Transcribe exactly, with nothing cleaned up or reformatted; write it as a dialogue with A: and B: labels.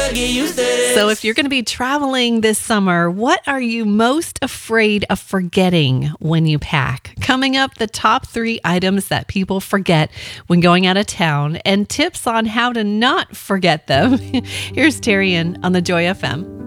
A: gotta get used to this.
B: So if you're going to be traveling this summer, what are you most afraid of forgetting when you pack? Coming up, the top three items that people forget when going out of town and tips on how to not forget them. Here's Terrian on the Joy F M.